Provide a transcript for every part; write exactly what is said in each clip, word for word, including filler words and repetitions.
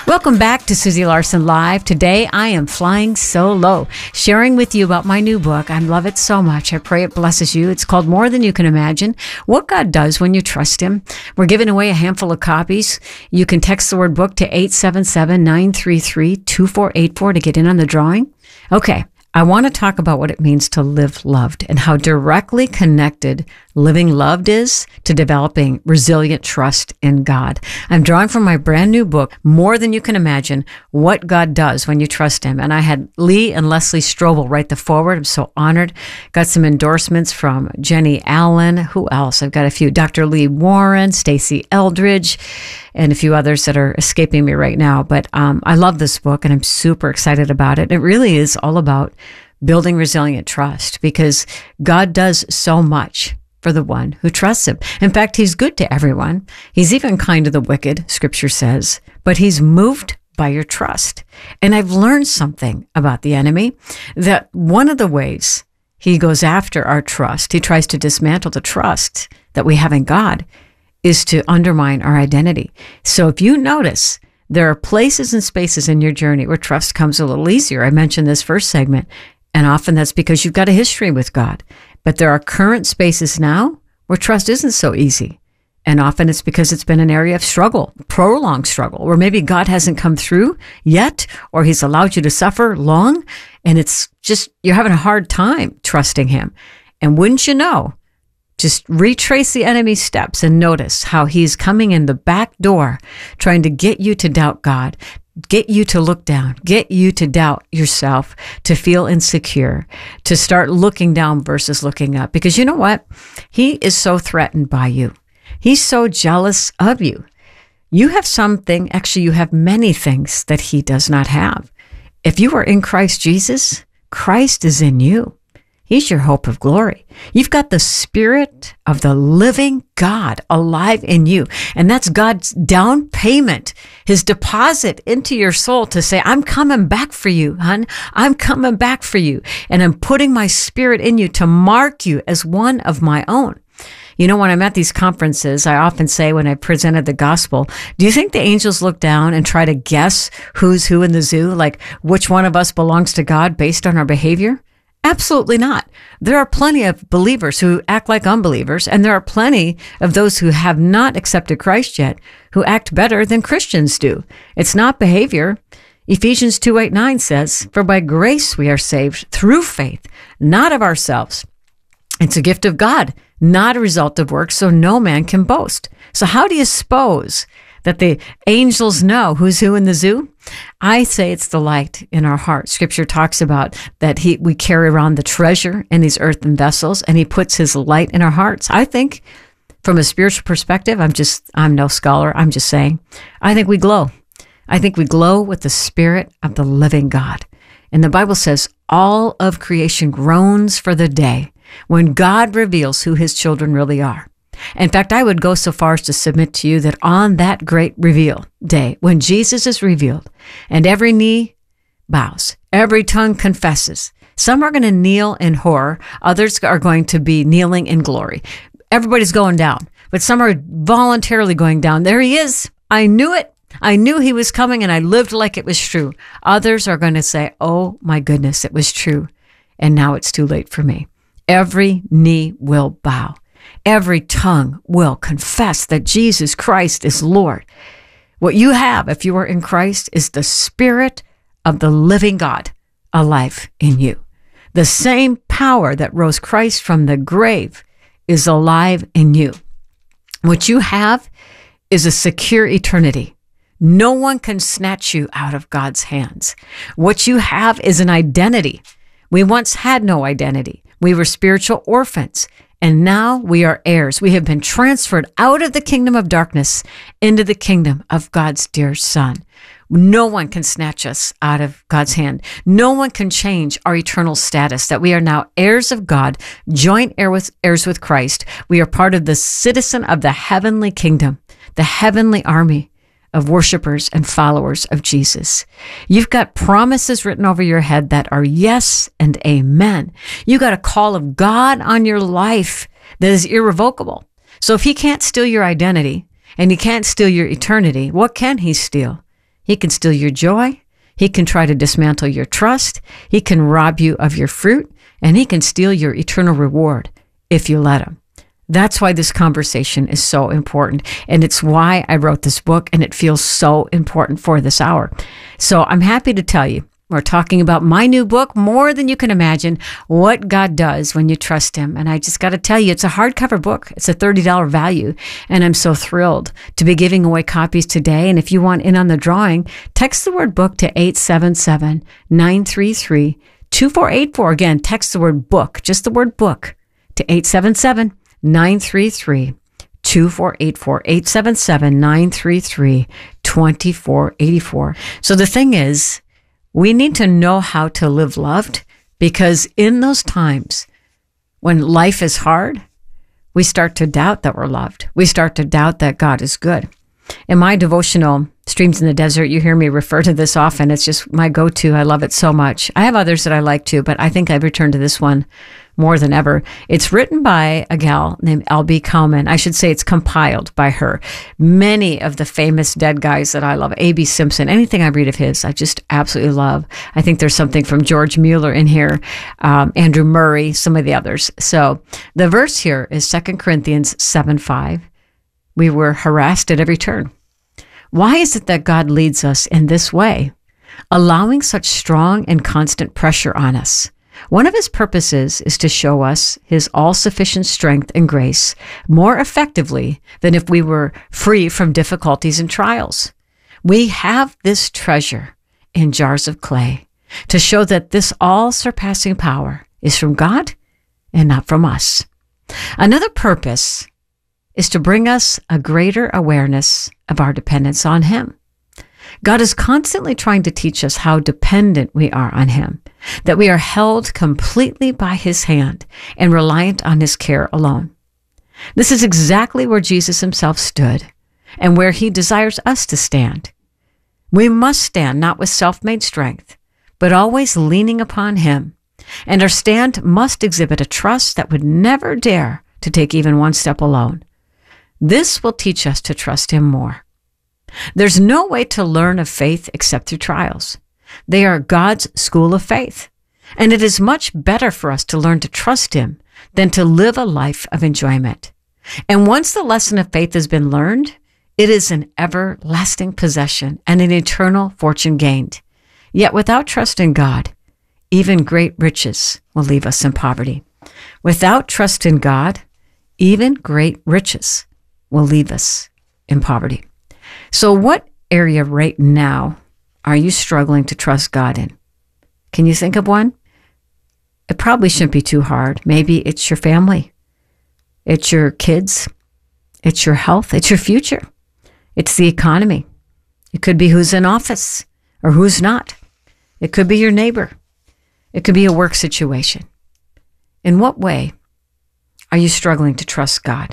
Welcome back to Susie Larson Live. Today, I am flying solo, sharing with you about my new book. I love it so much. I pray it blesses you. It's called More Than You Can Imagine, What God Does When You Trust Him. We're giving away a handful of copies. You can text the word book to eight seven seven, nine three three, two four eight four to get in on the drawing. Okay. I want to talk about what it means to live loved and how directly connected living loved is to developing resilient trust in God. I'm drawing from my brand new book, More Than You Can Imagine, What God Does When You Trust Him. And I had Lee and Leslie Strobel write the foreword. I'm so honored. Got some endorsements from Jenny Allen. Who else? I've got a few. Doctor Lee Warren, Stacey Eldridge, and a few others that are escaping me right now. But um, I love this book, and I'm super excited about it. It really is all about building resilient trust, because God does so much for the one who trusts him. In fact, he's good to everyone. He's even kind to the wicked, Scripture says, but he's moved by your trust. And I've learned something about the enemy, that one of the ways he goes after our trust, he tries to dismantle the trust that we have in God, is to undermine our identity. So if you notice, there are places and spaces in your journey where trust comes a little easier. I mentioned this first segment, and often that's because you've got a history with God. But there are current spaces now where trust isn't so easy. And often it's because it's been an area of struggle, prolonged struggle, where maybe God hasn't come through yet, or he's allowed you to suffer long, and it's just, you're having a hard time trusting him. And wouldn't you know, just retrace the enemy's steps and notice how he's coming in the back door, trying to get you to doubt God, get you to look down, get you to doubt yourself, to feel insecure, to start looking down versus looking up. Because you know what? He is so threatened by you. He's so jealous of you. You have something, actually, you have many things that he does not have. If you are in Christ Jesus, Christ is in you. He's your hope of glory. You've got the Spirit of the living God alive in you. And that's God's down payment, his deposit into your soul to say, I'm coming back for you, hon. I'm coming back for you. And I'm putting my Spirit in you to mark you as one of my own. You know, when I'm at these conferences, I often say when I presented the gospel, do you think the angels look down and try to guess who's who in the zoo? Like which one of us belongs to God based on our behavior? Absolutely not. There are plenty of believers who act like unbelievers, and there are plenty of those who have not accepted Christ yet who act better than Christians do. It's not behavior. Ephesians two eight nine says, "For by grace we are saved through faith, not of ourselves. It's a gift of God, not a result of works, so no man can boast." So how do you suppose that the angels know who's who in the zoo? I say it's the light in our heart. Scripture talks about that he, we carry around the treasure in these earthen vessels, and he puts his light in our hearts. I think from a spiritual perspective, I'm just, I'm no scholar. I'm just saying, I think we glow. I think we glow with the Spirit of the living God. And the Bible says all of creation groans for the day when God reveals who his children really are. In fact, I would go so far as to submit to you that on that great reveal day, when Jesus is revealed and every knee bows, every tongue confesses, some are going to kneel in horror, others are going to be kneeling in glory. Everybody's going down, but some are voluntarily going down. There he is. I knew it. I knew he was coming, and I lived like it was true. Others are going to say, oh my goodness, it was true, and now it's too late for me. Every knee will bow. Every tongue will confess that Jesus Christ is Lord. What you have, if you are in Christ, is the Spirit of the living God alive in you. The same power that rose Christ from the grave is alive in you. What you have is a secure eternity. No one can snatch you out of God's hands. What you have is an identity. We once had no identity. We were spiritual orphans. And now we are heirs. We have been transferred out of the kingdom of darkness into the kingdom of God's dear Son. No one can snatch us out of God's hand. No one can change our eternal status, that we are now heirs of God, joint heir with, heirs with Christ. We are part of the citizen of the heavenly kingdom, the heavenly army of worshipers and followers of Jesus. You've got promises written over your head that are yes and amen. You got a call of God on your life that is irrevocable. So if he can't steal your identity and he can't steal your eternity, what can he steal? He can steal your joy. He can try to dismantle your trust. He can rob you of your fruit, and he can steal your eternal reward if you let him. That's why this conversation is so important, and it's why I wrote this book, and it feels so important for this hour. So I'm happy to tell you, we're talking about my new book, More Than You Can Imagine, What God Does When You Trust Him. And I just got to tell you, it's a hardcover book. It's a thirty dollars value. And I'm so thrilled to be giving away copies today. And if you want in on the drawing, text the word book to eight seven seven, nine three three, two four eight four. Again, text the word book, just the word book, to eight seven seven, nine three three, two four eight four, eight seven seven, nine three three, two four eight four. So the thing is, we need to know how to live loved, because in those times when life is hard, we start to doubt that we're loved. We start to doubt that God is good. In my devotional, Streams in the Desert, you hear me refer to this often. It's just my go-to. I love it so much. I have others that I like too, but I think I've returned to this one more than ever. It's written by a gal named L B Kalman. I should say it's compiled by her. Many of the famous dead guys that I love, A B Simpson, anything I read of his, I just absolutely love. I think there's something from George Mueller in here, um, Andrew Murray, some of the others. So the verse here is Second Corinthians seven five. We were harassed at every turn. Why is it that God leads us in this way, allowing such strong and constant pressure on us? One of his purposes is to show us his all-sufficient strength and grace more effectively than if we were free from difficulties and trials. We have this treasure in jars of clay to show that this all-surpassing power is from God and not from us. Another purpose is to bring us a greater awareness of our dependence on him. God is constantly trying to teach us how dependent we are on him, that we are held completely by his hand and reliant on his care alone. This is exactly where Jesus himself stood and where he desires us to stand. We must stand not with self-made strength, but always leaning upon him. And our stand must exhibit a trust that would never dare to take even one step alone. This will teach us to trust him more. There's no way to learn of faith except through trials. They are God's school of faith, and it is much better for us to learn to trust him than to live a life of enjoyment. And once the lesson of faith has been learned, it is an everlasting possession and an eternal fortune gained. Yet without trust in God, even great riches will leave us in poverty. Without trust in God, even great riches will leave us in poverty. So what area right now are you struggling to trust God in? Can you think of one? It probably shouldn't be too hard. Maybe it's your family. It's your kids. It's your health. It's your future. It's the economy. It could be who's in office or who's not. It could be your neighbor. It could be a work situation. In what way are you struggling to trust God?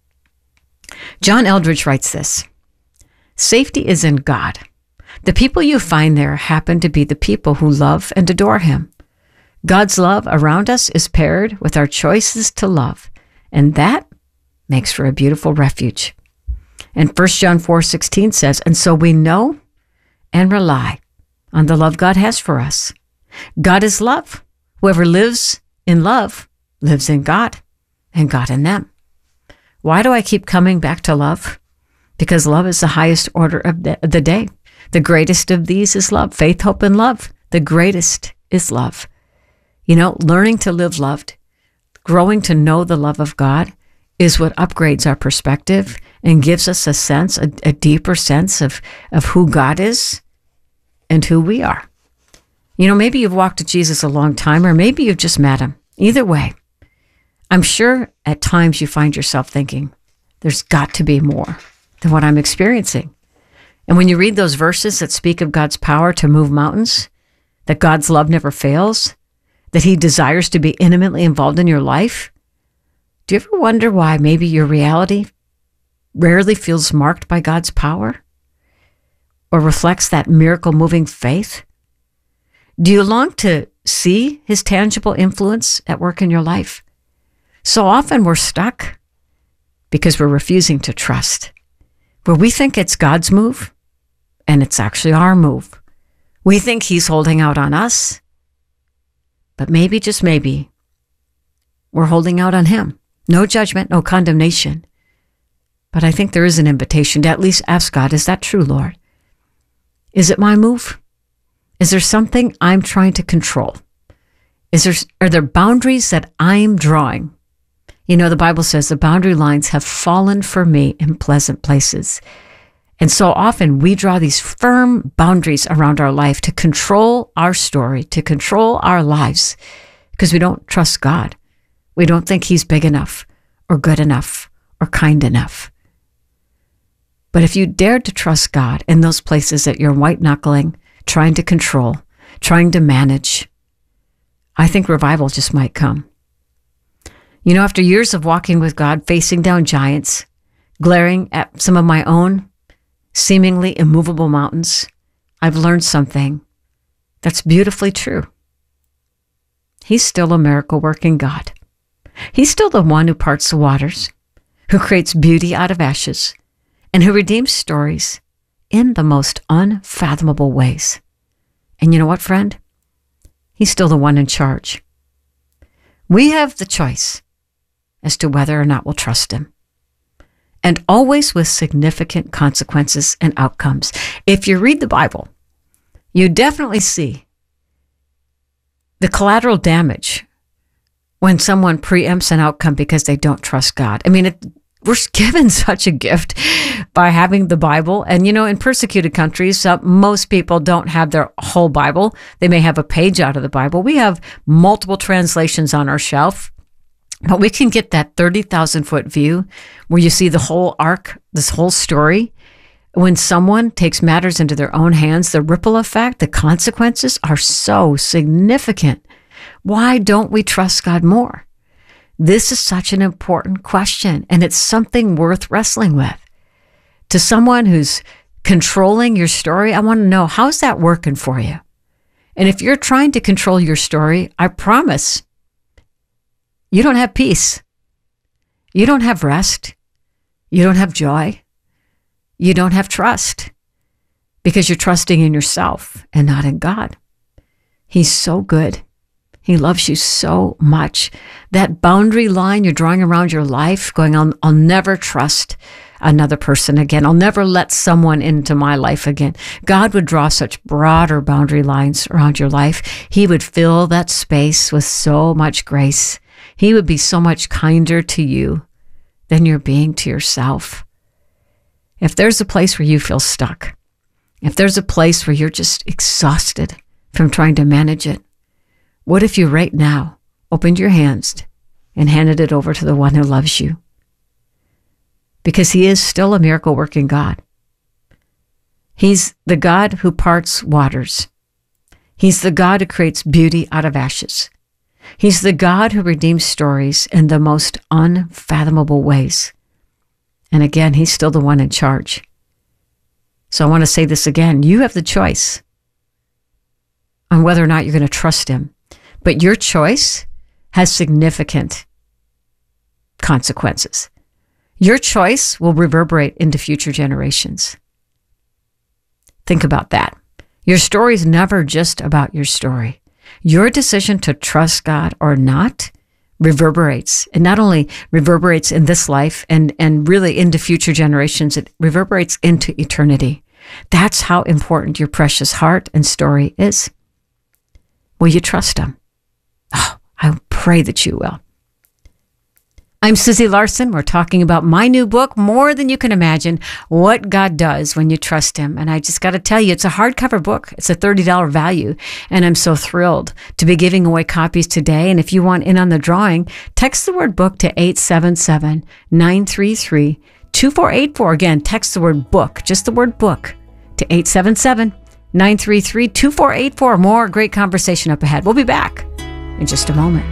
John Eldredge writes this: safety is in God. The people you find there happen to be the people who love and adore him. God's love around us is paired with our choices to love, and that makes for a beautiful refuge. And First John four sixteen says, and so we know and rely on the love God has for us. God is love. Whoever lives in love lives in God, and God in them. Why do I keep coming back to love? Because love is the highest order of the, the day. The greatest of these is love. Faith, hope, and love. The greatest is love. You know, learning to live loved, growing to know the love of God is what upgrades our perspective and gives us a sense, a, a deeper sense of, of who God is and who we are. You know, maybe you've walked with Jesus a long time, or maybe you've just met him. Either way, I'm sure at times you find yourself thinking, there's got to be more than what I'm experiencing. And when you read those verses that speak of God's power to move mountains, that God's love never fails, that he desires to be intimately involved in your life, do you ever wonder why maybe your reality rarely feels marked by God's power or reflects that miracle-moving faith? Do you long to see his tangible influence at work in your life? So often we're stuck because we're refusing to trust. Where we think it's God's move, and it's actually our move. We think he's holding out on us, but maybe, just maybe, we're holding out on him. No judgment, no condemnation. But I think there is an invitation to at least ask God, is that true, Lord? Is it my move? Is there something I'm trying to control? Is there, are there boundaries that I'm drawing? You know, the Bible says the boundary lines have fallen for me in pleasant places. And so often we draw these firm boundaries around our life to control our story, to control our lives, because we don't trust God. We don't think he's big enough or good enough or kind enough. But if you dared to trust God in those places that you're white-knuckling, trying to control, trying to manage, I think revival just might come. You know, after years of walking with God, facing down giants, glaring at some of my own seemingly immovable mountains, I've learned something that's beautifully true. He's still a miracle-working God. He's still the one who parts the waters, who creates beauty out of ashes, and who redeems stories in the most unfathomable ways. And you know what, friend? He's still the one in charge. We have the choice as to whether or not we'll trust him, and always with significant consequences and outcomes. If you read the Bible, you definitely see the collateral damage when someone preempts an outcome because they don't trust God. I mean, it, we're given such a gift by having the Bible. And, you know, in persecuted countries, uh, most people don't have their whole Bible. They may have a page out of the Bible. We have multiple translations on our shelf, but we can get that thirty thousand foot view where you see the whole arc, this whole story. When someone takes matters into their own hands, the ripple effect, the consequences are so significant. Why don't we trust God more? This is such an important question, and it's something worth wrestling with. To someone who's controlling your story, I want to know, how's that working for you? And if you're trying to control your story, I promise you don't have peace. You don't have rest. You don't have joy. You don't have trust because you're trusting in yourself and not in God. He's so good. He loves you so much. That boundary line you're drawing around your life, going on, I'll never trust another person again. I'll never let someone into my life again. God would draw such broader boundary lines around your life. He would fill that space with so much grace. He would be so much kinder to you than you're being to yourself. If there's a place where you feel stuck, if there's a place where you're just exhausted from trying to manage it, what if you right now opened your hands and handed it over to the one who loves you? Because he is still a miracle-working God. He's the God who parts waters. He's the God who creates beauty out of ashes. He's the God who redeems stories in the most unfathomable ways. And again, he's still the one in charge. So I want to say this again. You have the choice on whether or not you're going to trust him. But your choice has significant consequences. Your choice will reverberate into future generations. Think about that. Your story is never just about your story. Your decision to trust God or not reverberates. It not only reverberates in this life and, and really into future generations, it reverberates into eternity. That's how important your precious heart and story is. Will you trust him? Oh, I pray that you will. I'm Susie Larson. We're talking about my new book, More Than You Can Imagine, What God Does When You Trust Him. And I just got to tell you, it's a hardcover book. It's a thirty dollars value. And I'm so thrilled to be giving away copies today. And if you want in on the drawing, text the word book to eight seven seven, nine three three, two four eight four. Again, text the word book, just the word book, to eight seven seven, nine three three, two four eight four. More great conversation up ahead. We'll be back in just a moment.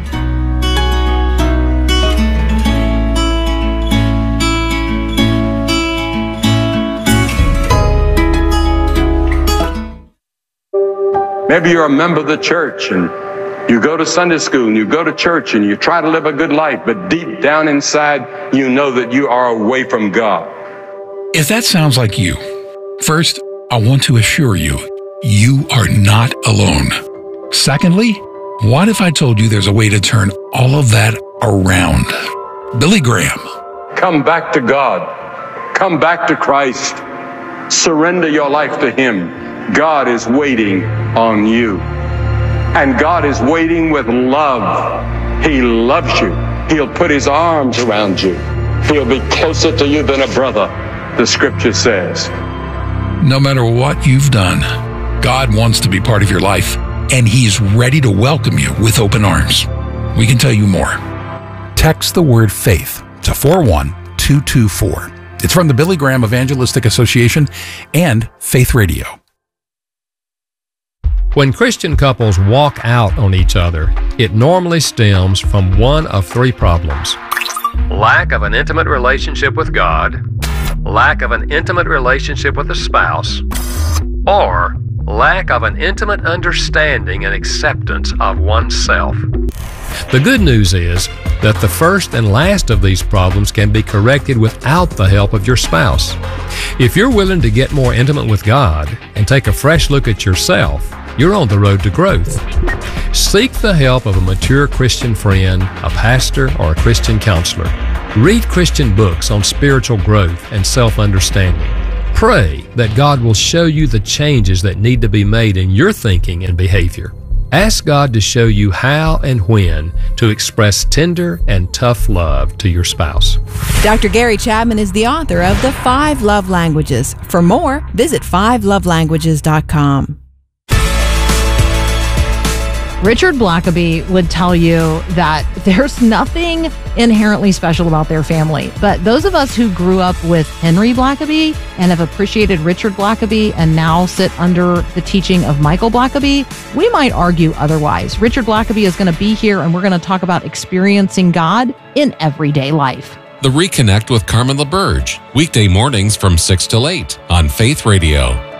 Maybe you're a member of the church and you go to Sunday school and you go to church and you try to live a good life, but deep down inside, you know that you are away from God. If that sounds like you, first, I want to assure you, you are not alone. Secondly, what if I told you there's a way to turn all of that around? Billy Graham. Come back to God. Come back to Christ. Surrender your life to Him. God is waiting on you. And God is waiting with love. He loves you. He'll put His arms around you. He'll be closer to you than a brother, the Scripture says. No matter what you've done, God wants to be part of your life, and He's ready to welcome you with open arms. We can tell you more. Text the word faith to four one two two four. It's from the Billy Graham Evangelistic Association and Faith Radio. When Christian couples walk out on each other, it normally stems from one of three problems: lack of an intimate relationship with God, lack of an intimate relationship with a spouse, or lack of an intimate understanding and acceptance of oneself. The good news is that the first and last of these problems can be corrected without the help of your spouse. If you're willing to get more intimate with God and take a fresh look at yourself, you're on the road to growth. Seek the help of a mature Christian friend, a pastor, or a Christian counselor. Read Christian books on spiritual growth and self-understanding. Pray that God will show you the changes that need to be made in your thinking and behavior. Ask God to show you how and when to express tender and tough love to your spouse. Doctor Gary Chapman is the author of The Five Love Languages. For more, visit five love languages dot com. Richard Blackaby would tell you that there's nothing inherently special about their family. But those of us who grew up with Henry Blackaby and have appreciated Richard Blackaby and now sit under the teaching of Michael Blackaby, we might argue otherwise. Richard Blackaby is going to be here, and we're going to talk about experiencing God in everyday life. The Reconnect with Carmen LaBerge, weekday mornings from six till eight on Faith Radio.